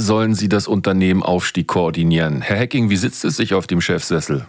sollen Sie das Unternehmen-Aufstieg koordinieren. Herr Hecking, wie sitzt es sich auf dem Chefsessel?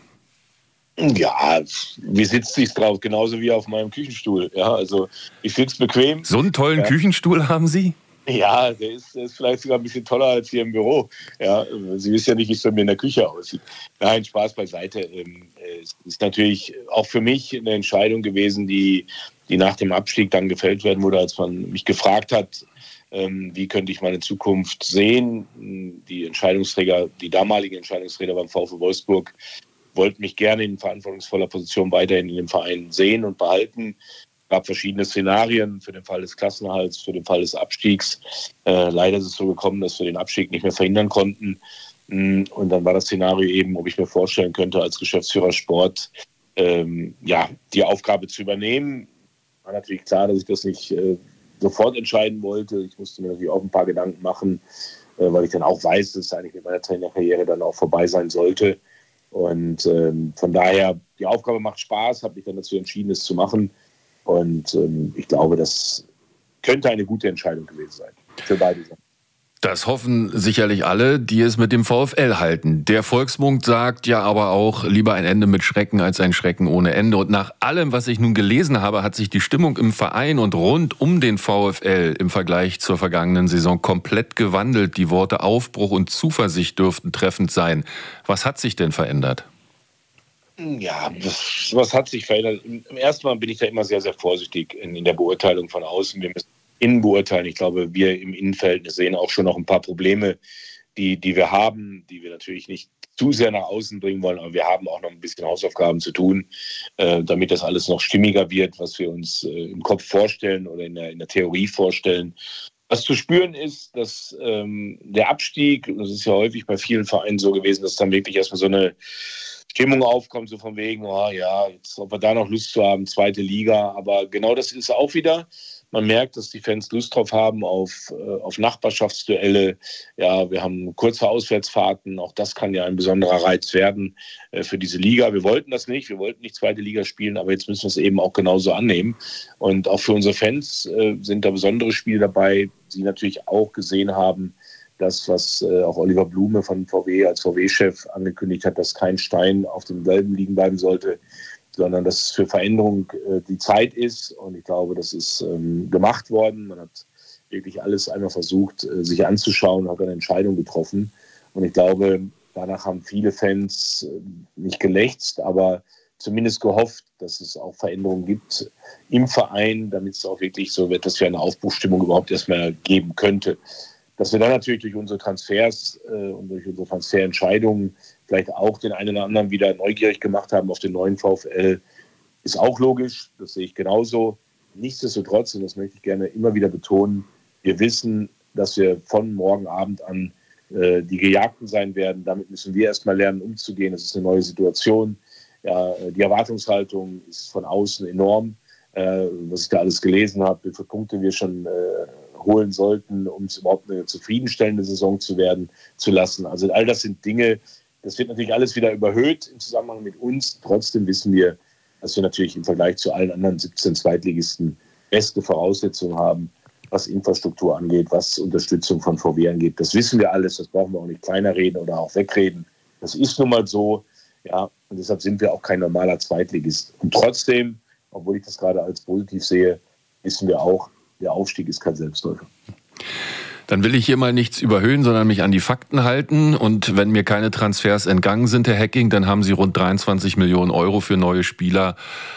Ja, wie sitzt sich drauf? Genauso wie auf meinem Küchenstuhl. Ja, also ich sitze bequem. So einen tollen Küchenstuhl haben Sie? Ja, der ist vielleicht sogar ein bisschen toller als hier im Büro. Ja, Sie wissen ja nicht, wie es bei mir in der Küche aussieht. Nein, Spaß beiseite. Es ist natürlich auch für mich eine Entscheidung gewesen, die nach dem Abstieg dann gefällt werden wurde, als man mich gefragt hat, wie könnte ich meine Zukunft sehen. Die damaligen Entscheidungsträger beim VfL Wolfsburg wollten mich gerne in verantwortungsvoller Position weiterhin in dem Verein sehen und behalten. Es gab verschiedene Szenarien für den Fall des Klassenerhalts, für den Fall des Abstiegs. Leider ist es so gekommen, dass wir den Abstieg nicht mehr verhindern konnten. Und dann war das Szenario eben, ob ich mir vorstellen könnte, als Geschäftsführer Sport die Aufgabe zu übernehmen. War natürlich klar, dass ich das nicht sofort entscheiden wollte. Ich musste mir natürlich auch ein paar Gedanken machen, weil ich dann auch weiß, dass es eigentlich mit meiner Trainerkarriere dann auch vorbei sein sollte. Und von daher, die Aufgabe macht Spaß, habe mich dann dazu entschieden, es zu machen. Und ich glaube, das könnte eine gute Entscheidung gewesen sein für beide Seiten. Das hoffen sicherlich alle, die es mit dem VfL halten. Der Volksmund sagt ja aber auch, lieber ein Ende mit Schrecken als ein Schrecken ohne Ende. Und nach allem, was ich nun gelesen habe, hat sich die Stimmung im Verein und rund um den VfL im Vergleich zur vergangenen Saison komplett gewandelt. Die Worte Aufbruch und Zuversicht dürften treffend sein. Was hat sich denn verändert? Ja, was hat sich verändert? Im ersten Mal bin ich da immer sehr, sehr vorsichtig in der Beurteilung von außen. Wir müssen innen beurteilen. Ich glaube, wir im Innenverhältnis sehen auch schon noch ein paar Probleme, die wir haben, die wir natürlich nicht zu sehr nach außen bringen wollen, aber wir haben auch noch ein bisschen Hausaufgaben zu tun, damit das alles noch stimmiger wird, was wir uns im Kopf vorstellen oder in der Theorie vorstellen. Was zu spüren ist, dass der Abstieg, und das ist ja häufig bei vielen Vereinen so gewesen, dass dann wirklich erstmal so eine Stimmung aufkommt, so von wegen, jetzt, ob wir da noch Lust zu haben, zweite Liga. Aber genau das ist auch wieder. Man merkt, dass die Fans Lust drauf haben auf Nachbarschaftsduelle. Ja, wir haben kurze Auswärtsfahrten. Auch das kann ja ein besonderer Reiz werden für diese Liga. Wir wollten das nicht. Wir wollten nicht zweite Liga spielen, aber jetzt müssen wir es eben auch genauso annehmen. Und auch für unsere Fans sind da besondere Spiele dabei, die natürlich auch gesehen haben, das, was auch Oliver Blume von VW als VW-Chef angekündigt hat, dass kein Stein auf dem Gelben liegen bleiben sollte, sondern dass es für Veränderung die Zeit ist. Und ich glaube, das ist gemacht worden. Man hat wirklich alles einmal versucht, sich anzuschauen, hat eine Entscheidung getroffen. Und ich glaube, danach haben viele Fans nicht gelächzt, aber zumindest gehofft, dass es auch Veränderungen gibt im Verein, damit es auch wirklich so wird, dass wir eine Aufbruchsstimmung überhaupt erstmal geben könnte. Dass wir dann natürlich durch unsere Transfers und durch unsere Transferentscheidungen vielleicht auch den einen oder anderen wieder neugierig gemacht haben auf den neuen VfL, ist auch logisch. Das sehe ich genauso. Nichtsdestotrotz, und das möchte ich gerne immer wieder betonen, wir wissen, dass wir von morgen Abend an die Gejagten sein werden. Damit müssen wir erstmal lernen, umzugehen. Es ist eine neue Situation. Ja, die Erwartungshaltung ist von außen enorm. Was ich da alles gelesen habe, wie viele Punkte wir schon holen sollten, um es überhaupt eine zufriedenstellende Saison zu werden zu lassen. Also all das sind Dinge, das wird natürlich alles wieder überhöht im Zusammenhang mit uns. Trotzdem wissen wir, dass wir natürlich im Vergleich zu allen anderen 17 Zweitligisten beste Voraussetzungen haben, was Infrastruktur angeht, was Unterstützung von VW angeht. Das wissen wir alles, das brauchen wir auch nicht kleiner reden oder auch wegreden. Das ist nun mal so, ja, und deshalb sind wir auch kein normaler Zweitligist. Und trotzdem, obwohl ich das gerade als positiv sehe, wissen wir auch, der Aufstieg ist kein Selbstläufer. Dann will ich hier mal nichts überhöhen, sondern mich an die Fakten halten. Und wenn mir keine Transfers entgangen sind, Herr Hecking, dann haben Sie rund 23 Millionen Euro für neue Spieler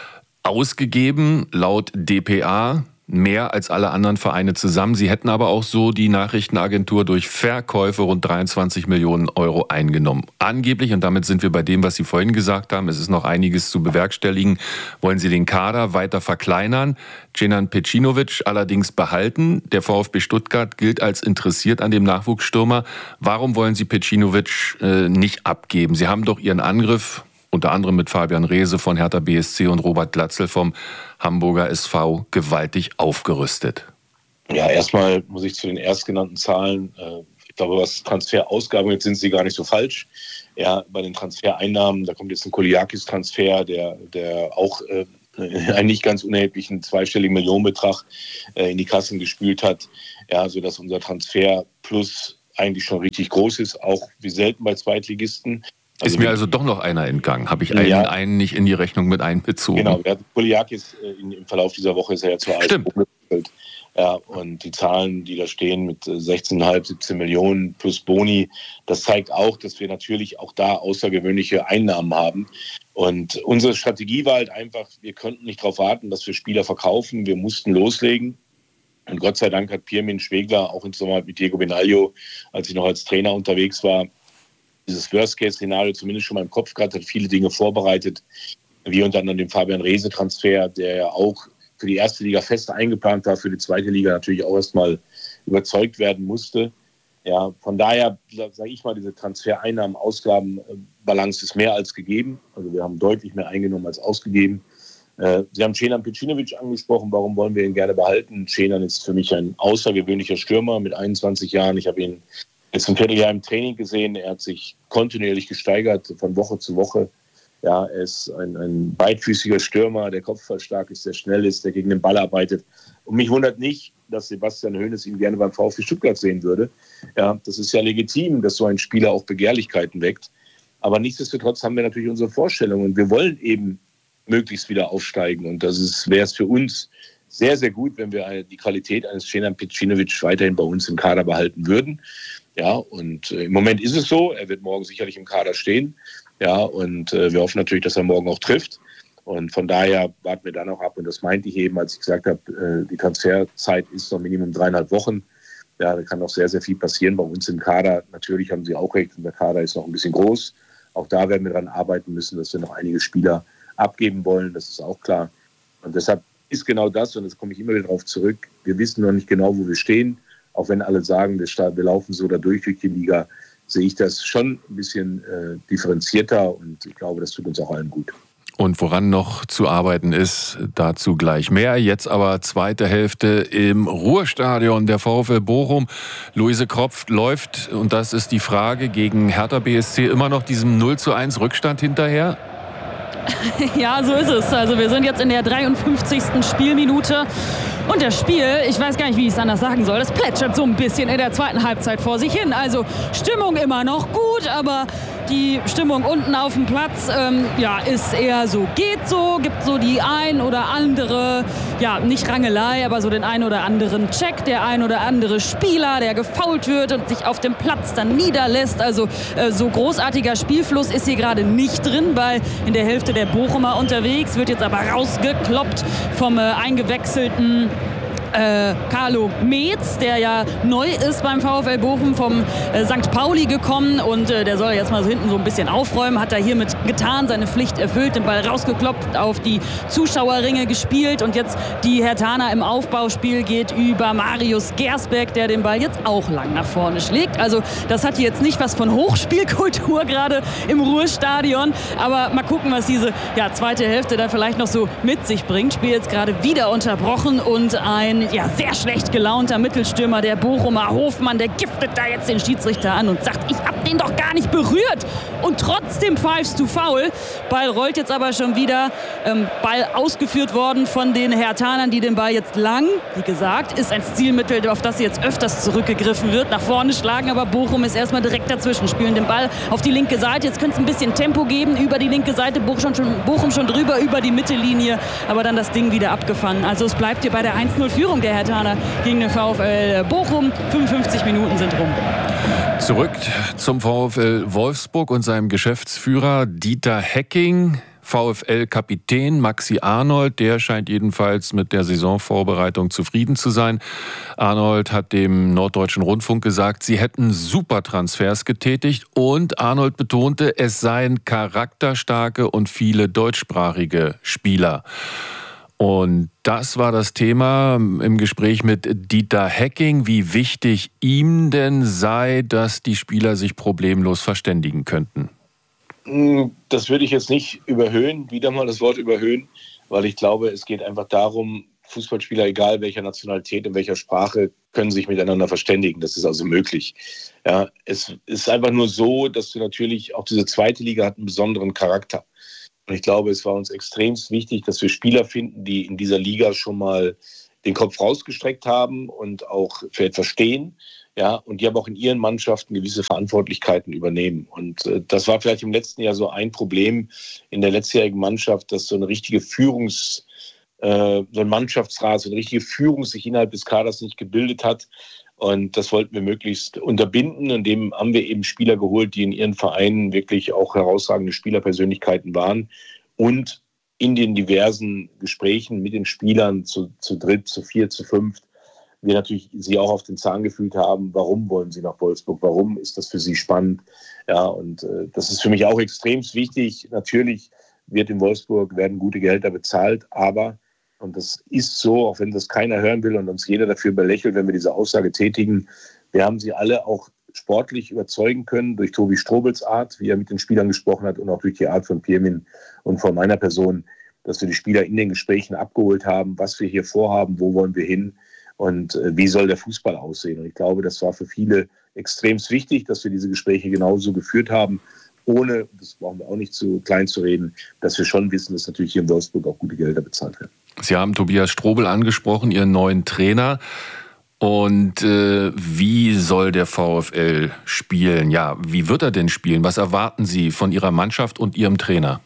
ausgegeben, laut dpa. Mehr als alle anderen Vereine zusammen. Sie hätten aber auch so die Nachrichtenagentur durch Verkäufe rund 23 Millionen Euro eingenommen. Angeblich, und damit sind wir bei dem, was Sie vorhin gesagt haben, es ist noch einiges zu bewerkstelligen, wollen Sie den Kader weiter verkleinern, Cenan Pecinovic allerdings behalten. Der VfB Stuttgart gilt als interessiert an dem Nachwuchsstürmer. Warum wollen Sie Pecinovic nicht abgeben? Sie haben doch Ihren Angriff unter anderem mit Fabian Reese von Hertha BSC und Robert Glatzel vom Hamburger SV gewaltig aufgerüstet. Ja, erstmal muss ich zu den erstgenannten Zahlen, ich glaube, was Transferausgaben jetzt sind sie gar nicht so falsch. Ja, bei den Transfereinnahmen, da kommt jetzt ein Koliakis-Transfer, der auch einen nicht ganz unerheblichen zweistelligen Millionenbetrag in die Kassen gespült hat, ja, sodass unser Transfer plus eigentlich schon richtig groß ist, auch wie selten bei Zweitligisten. Ist mir also doch noch einer entgangen. Habe ich einen nicht in die Rechnung mit einbezogen? Genau, wir hatten Poliakis im Verlauf dieser Woche ist er ja zur Eisbahn gewechselt. Ja, und die Zahlen, die da stehen mit 16,5, 17 Millionen plus Boni, das zeigt auch, dass wir natürlich auch da außergewöhnliche Einnahmen haben. Und unsere Strategie war halt einfach, wir konnten nicht darauf warten, dass wir Spieler verkaufen. Wir mussten loslegen. Und Gott sei Dank hat Pirmin Schwegler auch im Sommer mit Diego Benaglio, als ich noch als Trainer unterwegs war, dieses Worst-Case-Szenario zumindest schon mal im Kopf gehabt, hat viele Dinge vorbereitet, wie unter anderem den Fabian Reese-Transfer, der ja auch für die erste Liga fest eingeplant war, für die zweite Liga natürlich auch erstmal überzeugt werden musste. Ja, von daher sage ich mal, diese Transfereinnahmen-Ausgaben-Balance ist mehr als gegeben. Also wir haben deutlich mehr eingenommen als ausgegeben. Sie haben Cenan Pecinovic angesprochen, warum wollen wir ihn gerne behalten? Cenan ist für mich ein außergewöhnlicher Stürmer mit 21 Jahren. Ich habe ihn jetzt ein Vierteljahr im Training gesehen. Er hat sich kontinuierlich gesteigert von Woche zu Woche. Ja, er ist ein beidfüßiger Stürmer, der kopfballstark ist, der schnell ist, der gegen den Ball arbeitet. Und mich wundert nicht, dass Sebastian Hoeneß ihn gerne beim VfB Stuttgart sehen würde. Ja, das ist ja legitim, dass so ein Spieler auch Begehrlichkeiten weckt. Aber nichtsdestotrotz haben wir natürlich unsere Vorstellungen. Und wir wollen eben möglichst wieder aufsteigen. Und wäre es für uns sehr, sehr gut, wenn wir die Qualität eines Cenan Pecinovic weiterhin bei uns im Kader behalten würden. Ja, und im Moment ist es so. Er wird morgen sicherlich im Kader stehen. Ja, und wir hoffen natürlich, dass er morgen auch trifft. Und von daher warten wir dann auch ab. Und das meinte ich eben, als ich gesagt habe, die Transferzeit ist noch Minimum 3,5 Wochen. Ja, da kann noch sehr, sehr viel passieren bei uns im Kader. Natürlich haben Sie auch recht, und der Kader ist noch ein bisschen groß. Auch da werden wir daran arbeiten müssen, dass wir noch einige Spieler abgeben wollen. Das ist auch klar. Und deshalb ist genau das, und jetzt komme ich immer wieder darauf zurück, wir wissen noch nicht genau, wo wir stehen. Auch wenn alle sagen, wir laufen so da durch die Liga, sehe ich das schon ein bisschen differenzierter. Und ich glaube, das tut uns auch allen gut. Und woran noch zu arbeiten ist, dazu gleich mehr. Jetzt aber zweite Hälfte im Ruhrstadion der VfL Bochum. Luise Kropf läuft, und das ist die Frage, gegen Hertha BSC immer noch diesem 0:1 Rückstand hinterher? Ja, so ist es. Also wir sind jetzt in der 53. Spielminute. Und das Spiel, ich weiß gar nicht, wie ich es anders sagen soll, das plätschert so ein bisschen in der zweiten Halbzeit vor sich hin. Also Stimmung immer noch gut, aber die Stimmung unten auf dem Platz ist eher so, geht so, gibt so die ein oder andere, ja, nicht Rangelei, aber so den ein oder anderen Check, der ein oder andere Spieler, der gefoult wird und sich auf dem Platz dann niederlässt. Also so großartiger Spielfluss ist hier gerade nicht drin, weil in der Hälfte der Bochumer unterwegs, wird jetzt aber rausgekloppt vom eingewechselten Carlo Metz, der ja neu ist beim VfL Bochum, vom St. Pauli gekommen, und der soll jetzt mal so hinten so ein bisschen aufräumen, hat er hiermit getan, seine Pflicht erfüllt, den Ball rausgeklopft, auf die Zuschauerringe gespielt, und jetzt die Herthaner im Aufbauspiel geht über Marius Gersbeck, der den Ball jetzt auch lang nach vorne schlägt. Also das hat hier jetzt nicht was von Hochspielkultur gerade im Ruhrstadion, aber mal gucken, was diese zweite Hälfte da vielleicht noch so mit sich bringt. Spiel jetzt gerade wieder unterbrochen, und ein sehr schlecht gelaunter Mittelstürmer der Bochumer, Hofmann, der giftet da jetzt den Schiedsrichter an und sagt, ich hab den doch gar nicht berührt, und trotzdem pfeifst du faul. Ball rollt jetzt aber schon wieder, Ball ausgeführt worden von den Herthanern, die den Ball jetzt lang, wie gesagt, ist ein Stilmittel, auf das jetzt öfters zurückgegriffen wird, nach vorne schlagen, aber Bochum ist erstmal direkt dazwischen, spielen den Ball auf die linke Seite, jetzt könnte es ein bisschen Tempo geben, über die linke Seite, Bochum schon drüber, über die Mittellinie, aber dann das Ding wieder abgefangen. Also es bleibt hier bei der 1:0-Führung der Herthaner gegen den VfL Bochum. 55 Minuten sind rum. Zurück zum VfL Wolfsburg und seinem Geschäftsführer Dieter Hecking. VfL-Kapitän Maxi Arnold, der scheint jedenfalls mit der Saisonvorbereitung zufrieden zu sein. Arnold hat dem Norddeutschen Rundfunk gesagt, sie hätten super Transfers getätigt, und Arnold betonte, es seien charakterstarke und viele deutschsprachige Spieler. Und das war das Thema im Gespräch mit Dieter Hecking, wie wichtig ihm denn sei, dass die Spieler sich problemlos verständigen könnten. Das würde ich jetzt nicht überhöhen, wieder mal das Wort überhöhen, weil ich glaube, es geht einfach darum, Fußballspieler, egal welcher Nationalität und welcher Sprache, können sich miteinander verständigen. Das ist also möglich. Ja, es ist einfach nur so, dass du natürlich, auch diese zweite Liga hat einen besonderen Charakter. Und ich glaube, es war uns extrem wichtig, dass wir Spieler finden, die in dieser Liga schon mal den Kopf rausgestreckt haben und auch für etwas stehen. Ja, und die aber auch in ihren Mannschaften gewisse Verantwortlichkeiten übernehmen. Und das war vielleicht im letzten Jahr so ein Problem in der letztjährigen Mannschaft, dass so eine richtige so ein Mannschaftsrat, so eine richtige Führung sich innerhalb des Kaders nicht gebildet hat. Und das wollten wir möglichst unterbinden. Und dem haben wir eben Spieler geholt, die in ihren Vereinen wirklich auch herausragende Spielerpersönlichkeiten waren. Und in den diversen Gesprächen mit den Spielern zu dritt, zu vier, zu fünft, wir natürlich sie auch auf den Zahn gefühlt haben, warum wollen sie nach Wolfsburg, warum ist das für sie spannend. Ja, und das ist für mich auch extrem wichtig. Natürlich werden gute Gehälter bezahlt, aber, und das ist so, auch wenn das keiner hören will und uns jeder dafür belächelt, wenn wir diese Aussage tätigen, wir haben sie alle auch sportlich überzeugen können durch Tobi Strobels Art, wie er mit den Spielern gesprochen hat, und auch durch die Art von Pirmin und von meiner Person, dass wir die Spieler in den Gesprächen abgeholt haben, was wir hier vorhaben, wo wollen wir hin und wie soll der Fußball aussehen. Und ich glaube, das war für viele extrem wichtig, dass wir diese Gespräche genauso geführt haben, ohne, das brauchen wir auch nicht zu klein zu reden, dass wir schon wissen, dass natürlich hier in Wolfsburg auch gute Gehälter bezahlt werden. Sie haben Tobias Strobel angesprochen, Ihren neuen Trainer. Und wie soll der VfL spielen? Ja, wie wird er denn spielen? Was erwarten Sie von Ihrer Mannschaft und Ihrem Trainer?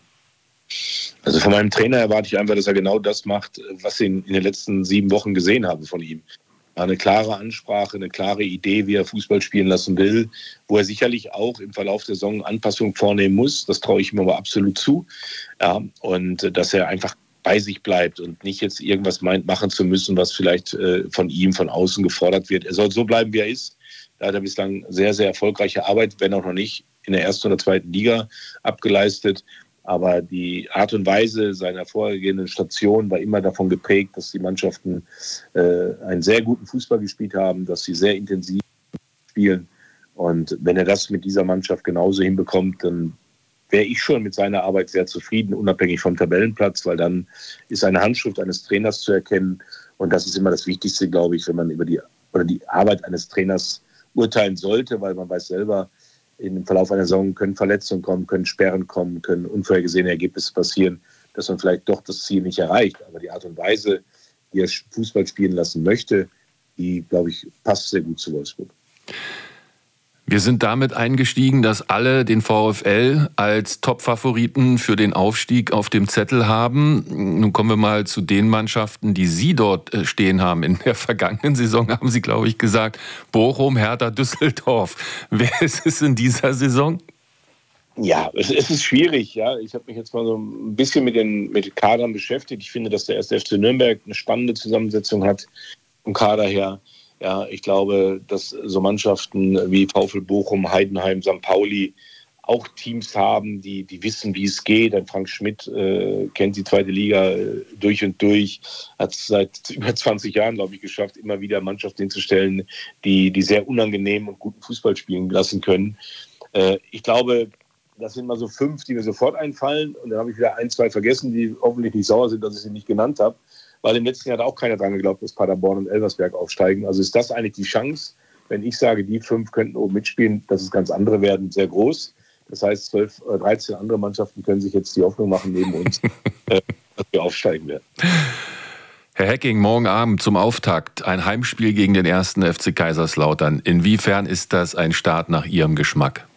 Also von meinem Trainer erwarte ich einfach, dass er genau das macht, was ich in den letzten 7 Wochen gesehen habe von ihm. Eine klare Ansprache, eine klare Idee, wie er Fußball spielen lassen will, wo er sicherlich auch im Verlauf der Saison Anpassungen vornehmen muss. Das traue ich ihm aber absolut zu. Ja, und dass er einfach bei sich bleibt und nicht jetzt irgendwas meint, machen zu müssen, was vielleicht von ihm von außen gefordert wird. Er soll so bleiben, wie er ist. Da hat er bislang sehr, sehr erfolgreiche Arbeit, wenn auch noch nicht in der 1. oder 2. Liga abgeleistet. Aber die Art und Weise seiner vorhergehenden Station war immer davon geprägt, dass die Mannschaften einen sehr guten Fußball gespielt haben, dass sie sehr intensiv spielen. Und wenn er das mit dieser Mannschaft genauso hinbekommt, dann wäre ich schon mit seiner Arbeit sehr zufrieden, unabhängig vom Tabellenplatz, weil dann ist eine Handschrift eines Trainers zu erkennen. Und das ist immer das Wichtigste, glaube ich, wenn man über die Arbeit eines Trainers urteilen sollte, weil man weiß selber, im Verlauf einer Saison können Verletzungen kommen, können Sperren kommen, können unvorhergesehene Ergebnisse passieren, dass man vielleicht doch das Ziel nicht erreicht. Aber die Art und Weise, wie er Fußball spielen lassen möchte, die, glaube ich, passt sehr gut zu Wolfsburg. Wir sind damit eingestiegen, dass alle den VfL als Top-Favoriten für den Aufstieg auf dem Zettel haben. Nun kommen wir mal zu den Mannschaften, die Sie dort stehen haben. In der vergangenen Saison haben Sie, glaube ich, gesagt, Bochum, Hertha, Düsseldorf. Wer ist es in dieser Saison? Ja, es ist schwierig. Ja. Ich habe mich jetzt mal so ein bisschen mit den Kadern beschäftigt. Ich finde, dass der 1. FC Nürnberg eine spannende Zusammensetzung hat vom Kader her. Ja, ich glaube, dass so Mannschaften wie VfL Bochum, Heidenheim, St. Pauli auch Teams haben, die wissen, wie es geht. Ein Frank Schmidt kennt die 2. Liga durch und durch, hat es seit über 20 Jahren, glaube ich, geschafft, immer wieder Mannschaften hinzustellen, die sehr unangenehm und guten Fußball spielen lassen können. Ich glaube, das sind mal so 5, die mir sofort einfallen. Und dann habe ich wieder 1, 2 vergessen, die hoffentlich nicht sauer sind, dass ich sie nicht genannt habe. Weil im letzten Jahr hat auch keiner dran geglaubt, dass Paderborn und Elversberg aufsteigen. Also ist das eigentlich die Chance, wenn ich sage, die 5 könnten oben mitspielen, dass es ganz andere werden, sehr groß. Das heißt, 12, 13 andere Mannschaften können sich jetzt die Hoffnung machen neben uns, dass wir aufsteigen werden. Herr Hecking, morgen Abend zum Auftakt ein Heimspiel gegen den 1. FC Kaiserslautern. Inwiefern ist das ein Start nach Ihrem Geschmack?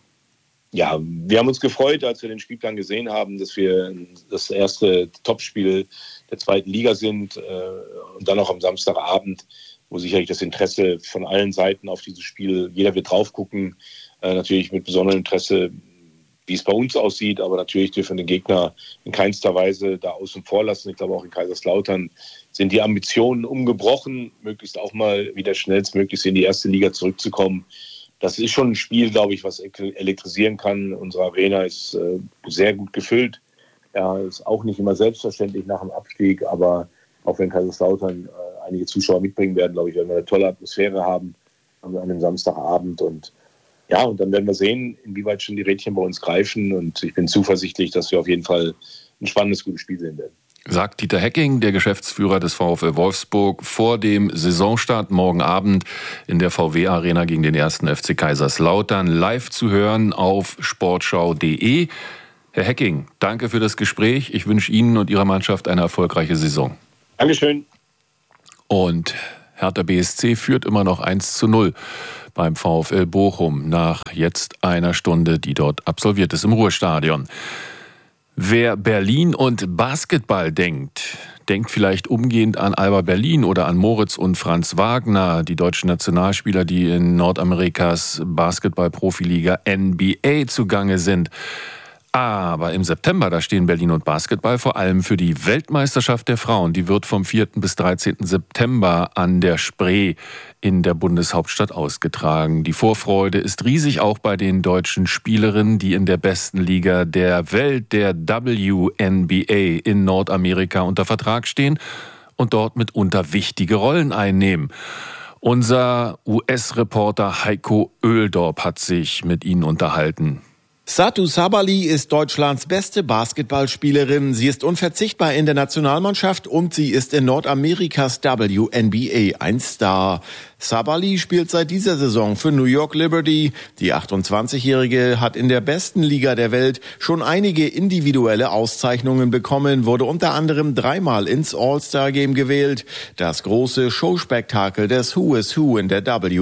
Ja, wir haben uns gefreut, als wir den Spielplan gesehen haben, dass wir das erste Topspiel der 2. Liga sind und dann auch am Samstagabend, wo sicherlich das Interesse von allen Seiten auf dieses Spiel, jeder wird drauf gucken, natürlich mit besonderem Interesse, wie es bei uns aussieht, aber natürlich dürfen wir den Gegner in keinster Weise da außen vor lassen. Ich glaube, auch in Kaiserslautern sind die Ambitionen umgebrochen, möglichst auch mal wieder schnellstmöglich in die 1. Liga zurückzukommen. Das ist schon ein Spiel, glaube ich, was elektrisieren kann. Unsere Arena ist sehr gut gefüllt. Ja, ist auch nicht immer selbstverständlich nach dem Abstieg, aber auch wenn Kaiserslautern einige Zuschauer mitbringen werden, glaube ich, werden wir eine tolle Atmosphäre haben an einem Samstagabend. Und ja, und dann werden wir sehen, inwieweit schon die Rädchen bei uns greifen. Und ich bin zuversichtlich, dass wir auf jeden Fall ein spannendes, gutes Spiel sehen werden. Sagt Dieter Hecking, der Geschäftsführer des VfL Wolfsburg, vor dem Saisonstart morgen Abend in der VW-Arena gegen den 1. FC Kaiserslautern. Live zu hören auf sportschau.de. Herr Hecking, danke für das Gespräch. Ich wünsche Ihnen und Ihrer Mannschaft eine erfolgreiche Saison. Dankeschön. Und Hertha BSC führt immer noch 1:0 beim VfL Bochum nach jetzt einer Stunde, die dort absolviert ist im Ruhrstadion. Wer Berlin und Basketball denkt vielleicht umgehend an Alba Berlin oder an Moritz und Franz Wagner, die deutschen Nationalspieler, die in Nordamerikas Basketball-Profiliga NBA zugange sind. Aber im September, da stehen Berlin und Basketball vor allem für die Weltmeisterschaft der Frauen. Die wird vom 4. bis 13. September an der Spree in der Bundeshauptstadt ausgetragen. Die Vorfreude ist riesig, auch bei den deutschen Spielerinnen, die in der besten Liga der Welt, der WNBA in Nordamerika unter Vertrag stehen und dort mitunter wichtige Rollen einnehmen. Unser US-Reporter Heiko Oeldorp hat sich mit ihnen unterhalten. Satou Sabally ist Deutschlands beste Basketballspielerin. Sie ist unverzichtbar in der Nationalmannschaft und sie ist in Nordamerikas WNBA ein Star. Sabally spielt seit dieser Saison für New York Liberty. Die 28-Jährige hat in der besten Liga der Welt schon einige individuelle Auszeichnungen bekommen, wurde unter anderem 3-mal ins All-Star-Game gewählt. Das große Showspektakel des Who is Who in der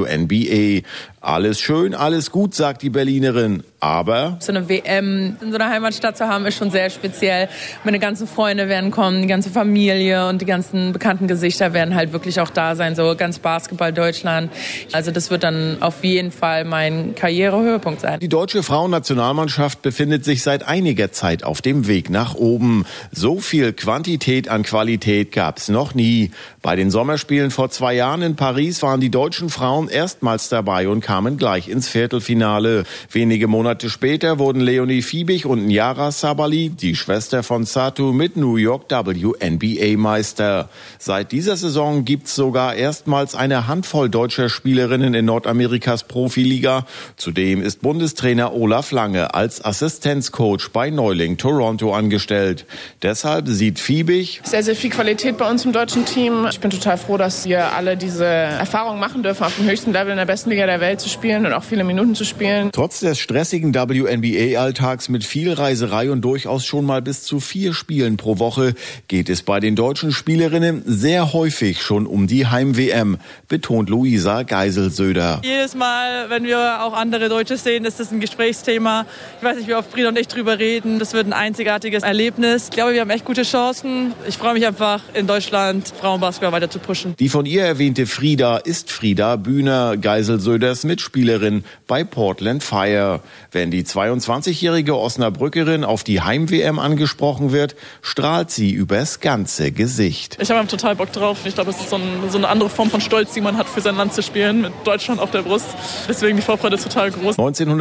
WNBA. Alles schön, alles gut, sagt die Berlinerin. Aber so eine WM in so einer Heimatstadt zu haben, ist schon sehr speziell. Meine ganzen Freunde werden kommen, die ganze Familie und die ganzen bekannten Gesichter werden halt wirklich auch da sein. So ganz Basketball Deutschland. Also das wird dann auf jeden Fall mein Karrierehöhepunkt sein. Die deutsche Frauennationalmannschaft befindet sich seit einiger Zeit auf dem Weg nach oben. So viel Quantität an Qualität gab's noch nie. Bei den Sommerspielen vor 2 Jahren in Paris waren die deutschen Frauen erstmals dabei und kamen gleich ins Viertelfinale. Wenige Monate später wurden Leonie Fiebig und Nyara Sabally, die Schwester von Satou, mit New York WNBA-Meister. Seit dieser Saison gibt's sogar erstmals eine Handvoll deutscher Spielerinnen in Nordamerikas Profiliga. Zudem ist Bundestrainer Olaf Lange als Assistenzcoach bei Neuling Toronto angestellt. Deshalb sieht Fiebig sehr, sehr viel Qualität bei uns im deutschen Team. Ich bin total froh, dass wir alle diese Erfahrung machen dürfen, auf dem höchsten Level in der besten Liga der Welt zu spielen und auch viele Minuten zu spielen. Trotz des stressigen WNBA-Alltags mit viel Reiserei und durchaus schon mal bis zu 4 Spielen pro Woche geht es bei den deutschen Spielerinnen sehr häufig schon um die Heim-WM, betont Luisa Geiselsöder. Jedes Mal, wenn wir auch andere Deutsche sehen, ist das ein Gesprächsthema. Ich weiß nicht, wie oft Frieda und ich drüber reden. Das wird ein einzigartiges Erlebnis. Ich glaube, wir haben echt gute Chancen. Ich freue mich einfach, in Deutschland Frauenbasketball weiter zu pushen. Die von ihr erwähnte Frieda ist Frieda Bühner, Geiselsöders Mitspielerin bei Portland Fire. Wenn die 22-jährige Osnabrückerin auf die Heim-WM angesprochen wird, strahlt sie übers ganze Gesicht. Ich habe total Bock drauf. Ich glaube, es ist so eine andere Form von Stolz, die man hat, für sein Land zu spielen, mit Deutschland auf der Brust. Deswegen die Vorfreude total groß.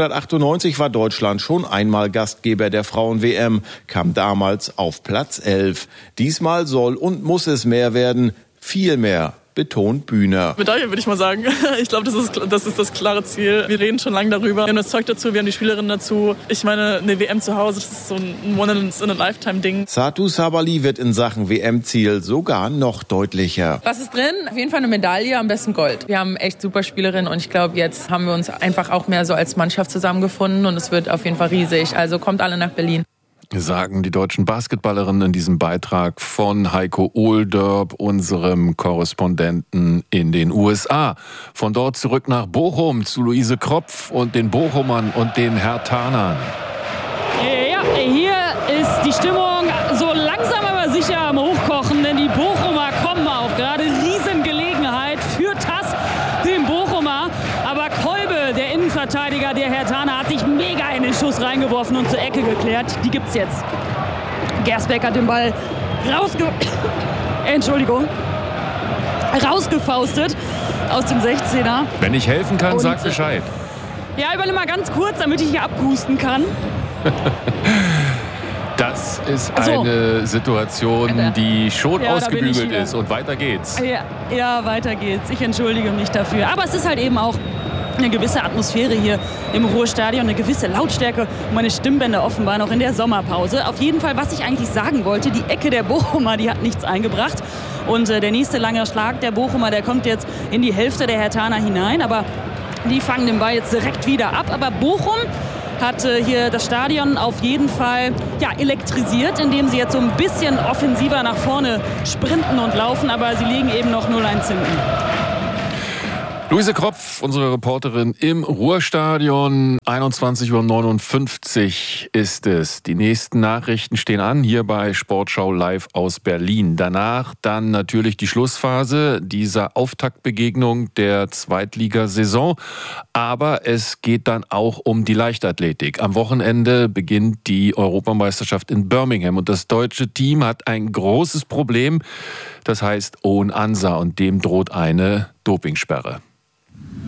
1998 war Deutschland schon einmal Gastgeber der Frauen-WM, kam damals auf Platz 11. Diesmal soll und muss es mehr werden, viel mehr, betont Bühner. Medaille, würde ich mal sagen. Ich glaube, das ist das klare Ziel. Wir reden schon lange darüber. Wir haben das Zeug dazu, wir haben die Spielerinnen dazu. Ich meine, eine WM zu Hause, das ist so ein One-in-a-Lifetime-Ding. Satou Sabally wird in Sachen WM-Ziel sogar noch deutlicher. Was ist drin? Auf jeden Fall eine Medaille, am besten Gold. Wir haben echt super Spielerinnen und ich glaube, jetzt haben wir uns einfach auch mehr so als Mannschaft zusammengefunden und es wird auf jeden Fall riesig. Also kommt alle nach Berlin. Sagen die deutschen Basketballerinnen in diesem Beitrag von Heiko Oeldorp, unserem Korrespondenten in den USA. Von dort zurück nach Bochum zu Luise Kropf und den Bochumern und den Herthanern. Ja, hier ist die Stimmung so langsam aber sicher am Hochkochen, denn die Bochumer kommen auch gerade. Riesengelegenheit für TAS, den Bochumer. Aber Kolbe, der Innenverteidiger der Herthaner, hat sich mega in den Schuss reingeworfen und zur Ecke geklärt. Die gibt's jetzt. Gersbeck hat den Ball rausgefaustet aus dem 16er. Wenn ich helfen kann, sag Bescheid. Ja, übernimm mal ganz kurz, damit ich hier abhusten kann. Das ist eine Situation, die schon ausgebügelt ist. Und weiter geht's. Ja, weiter geht's. Ich entschuldige mich dafür. Aber es ist halt eben auch eine gewisse Atmosphäre hier im Ruhrstadion, eine gewisse Lautstärke und meine Stimmbänder offenbar noch in der Sommerpause. Auf jeden Fall, was ich eigentlich sagen wollte, die Ecke der Bochumer, die hat nichts eingebracht. Und der nächste lange Schlag der Bochumer, der kommt jetzt in die Hälfte der Herthaner hinein. Aber die fangen den Ball jetzt direkt wieder ab. Aber Bochum hat hier das Stadion auf jeden Fall elektrisiert, indem sie jetzt so ein bisschen offensiver nach vorne sprinten und laufen, aber sie liegen eben noch 0-1 hinten. Luise Kropf, unsere Reporterin im Ruhrstadion. 21:59 Uhr ist es. Die nächsten Nachrichten stehen an, hier bei Sportschau live aus Berlin. Danach dann natürlich die Schlussphase dieser Auftaktbegegnung der Zweitligasaison. Aber es geht dann auch um die Leichtathletik. Am Wochenende beginnt die Europameisterschaft in Birmingham und das deutsche Team hat ein großes Problem. Das heißt Owen Ansa und dem droht eine Dopingsperre.